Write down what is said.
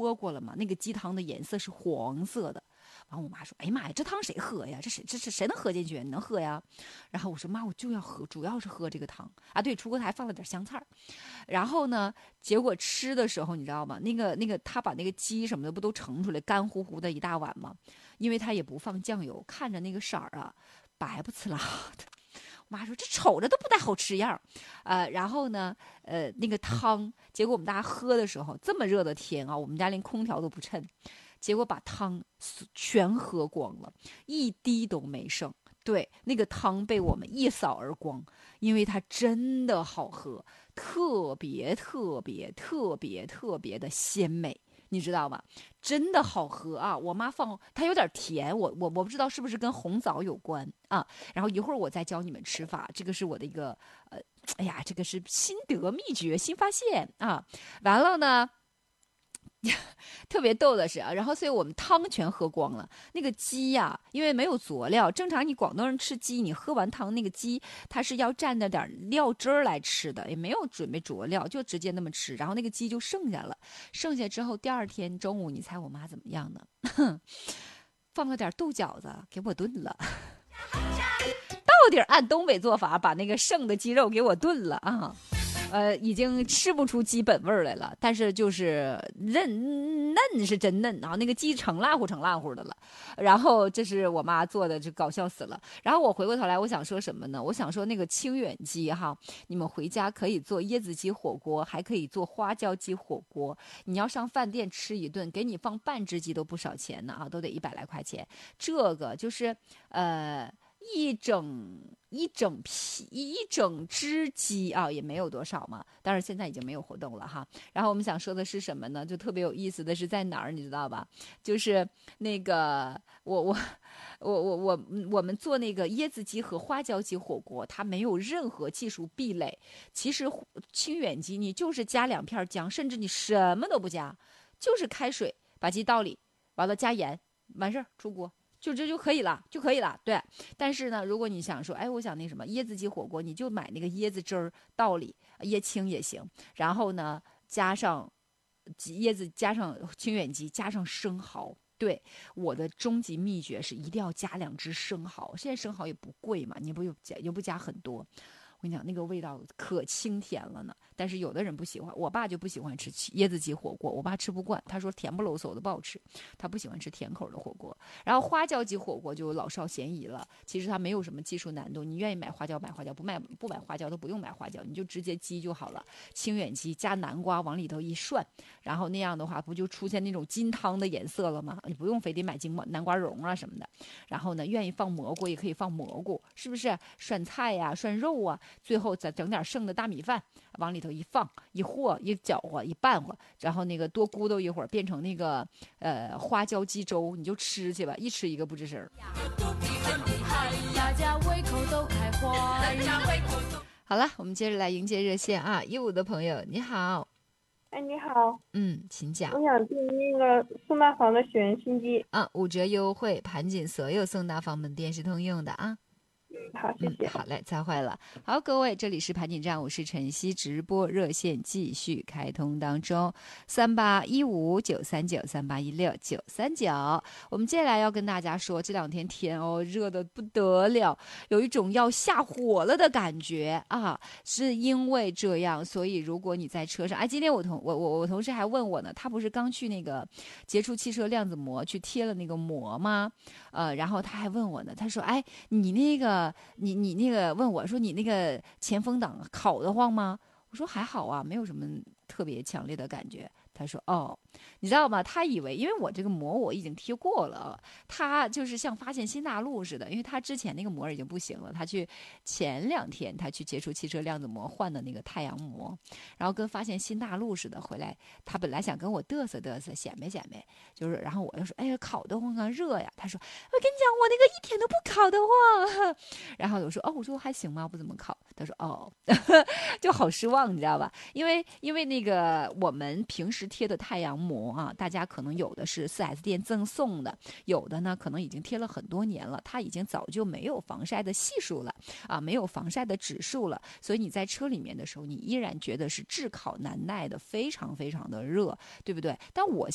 喝过了嘛，那个鸡汤的颜色是黄色的。然后我妈说：“哎呀妈呀，这汤谁喝呀？这谁能喝进去？你能喝呀？”然后我说：“妈，我就要喝，主要是喝这个汤啊。对，出锅台放了点香菜。然后呢，结果吃的时候你知道吗？那个他把那个鸡什么的不都盛出来，干乎乎的一大碗吗？因为他也不放酱油，看着那个色儿啊，白不呲啦的。”我妈说这瞅着都不太好吃样然后呢，那个汤，结果我们大家喝的时候，这么热的天啊，我们家连空调都不趁，结果把汤全喝光了，一滴都没剩。对，那个汤被我们一扫而光，因为它真的好喝，特别特别特别特别的鲜美。你知道吗？真的好喝啊！我妈放它有点甜，我不知道是不是跟红枣有关啊。然后一会儿我再教你们吃法，这个是我的一个哎呀，这个是心得秘诀、新发现啊。完了呢。特别逗的是啊，然后所以我们汤全喝光了。那个鸡呀、因为没有佐料，正常你广东人吃鸡，你喝完汤那个鸡它是要蘸着点料汁儿来吃的，也没有准备佐料，就直接那么吃。然后那个鸡就剩下了，剩下之后第二天中午，你猜我妈怎么样呢？放了点豆角子给我炖了。到底按东北做法把那个剩的鸡肉给我炖了啊！已经吃不出鸡本味来了，但是就是嫩是真嫩啊，那个鸡成辣乎的了。然后这是我妈做的，就搞笑死了。然后我回过头来，我想说什么呢？我想说那个清远鸡哈，你们回家可以做椰子鸡火锅，还可以做花椒鸡火锅。你要上饭店吃一顿，给你放半只鸡都不少钱呢啊，都得100来块钱。这个就是一整只鸡啊，也没有多少嘛。当然现在已经没有活动了哈。然后我们想说的是什么呢？就特别有意思的是在哪儿，你知道吧？就是那个我们做那个椰子鸡和花椒鸡火锅，它没有任何技术壁垒。其实清远鸡你就是加2片姜，甚至你什么都不加，就是开水把鸡倒里，完了加盐，完事儿出锅。就这就可以了，对。但是呢，如果你想说，哎，我想那什么椰子鸡火锅，你就买那个椰子汁儿倒里，椰青也行。然后呢，加上椰子，加上清远鸡，加上生蚝。对，我的终极秘诀是一定要加2只生蚝。现在生蚝也不贵嘛，你又不加很多。我跟你讲，那个味道可清甜了呢。但是有的人不喜欢，我爸就不喜欢吃椰子鸡火锅，我爸吃不惯，他说甜不喽嗖的不好吃，他不喜欢吃甜口的火锅。然后花椒鸡火锅就老少咸宜了，其实它没有什么技术难度，你愿意买花椒买花椒，不买花椒都不用买花椒，你就直接鸡就好了。清远鸡加南瓜往里头一涮，然后那样的话不就出现那种金汤的颜色了吗？你不用非得买南瓜蓉啊什么的。然后呢，愿意放蘑菇也可以放蘑菇，是不是？涮菜呀、涮肉啊，最后再整点剩的大米饭往里头一放，一和一搅和一拌和，然后那个多咕嘟一会儿，变成那个花椒鸡粥，你就吃去吧，一吃一个不吱声。好了，我们接着来迎接热线啊，15的朋友你好。 哎，你好， 请讲。 我想订那个宋大房的雪人新机。 5折优惠，盘锦所有宋大房门店是通用的啊。 好，谢谢。 好嘞，再会了。好，各位，这里是盘锦站，我是晨曦，直播热线继续开通当中，3815-939-3816-939。我们接下来要跟大家说，这2天天哦，热得不得了，有一种要下火了的感觉啊。是因为这样，所以如果你在车上，哎，今天我同事还问我呢，他不是刚去那个杰出汽车量子膜去贴了那个膜吗？然后他还问我呢，他说，哎，你那个问我说你那个前风挡烤得慌吗？我说还好啊，没有什么特别强烈的感觉。他说哦，你知道吗？他以为因为我这个膜我已经贴过了，他就是像发现新大陆似的，因为他之前那个膜已经不行了，他去前2天他去接触汽车量子膜换的那个太阳膜，然后跟发现新大陆似的回来，他本来想跟我嘚瑟嘚瑟显摆显摆，就是然后我就说哎呀烤得慌啊热呀，他说我跟你讲我那个一点都不烤得慌，然后我说哦我说还行吗不怎么烤，他说哦就好失望你知道吧，因为那个我们平时贴的太阳膜啊，大家可能有的是4S 店赠送的，有的呢可能已经贴了很多年了，它已经早就没有防晒的系数了啊，没有防晒的指数了，所以你在车里面的时候，你依然觉得是炙烤难耐的，非常非常的热，对不对？但我